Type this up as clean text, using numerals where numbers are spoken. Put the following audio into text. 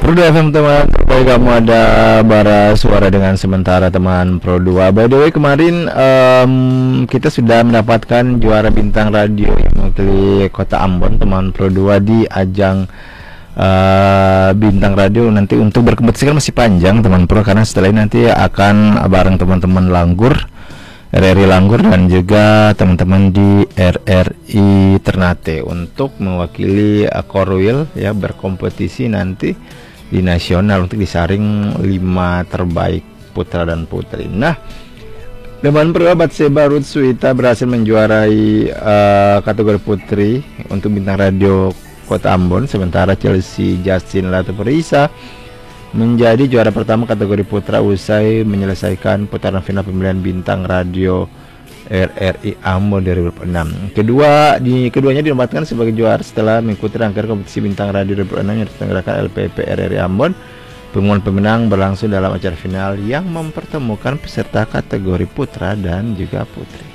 Pro 2 FM teman, terbaik kamu ada bara suara dengan sementara teman Pro 2. By the way kemarin kita sudah mendapatkan juara bintang radio yang mewakili kota Ambon teman Pro 2 di ajang bintang radio. Nanti untuk berkompetisi kan masih panjang teman Pro, karena setelah ini nanti akan bareng teman-teman Langgur, RRI Langgur dan juga teman-teman di RRI Ternate untuk mewakili Korwil ya, berkompetisi nanti di nasional untuk disaring 5 terbaik putra dan putri. Nah, teman Pro Batseba Ruth Suita berhasil menjuarai kategori putri untuk bintang radio Kota Ambon, sementara Chelsea Justin Latuprisa menjadi juara pertama kategori putra usai menyelesaikan putaran final pemilihan bintang radio RRI Ambon 2006. Keduanya dinobatkan sebagai juara setelah mengikuti rangkaian kompetisi bintang radio 2006 yang diselenggarakan LPP RRI Ambon. Pengumuman pemenang berlangsung dalam acara final yang mempertemukan peserta kategori putra dan juga putri.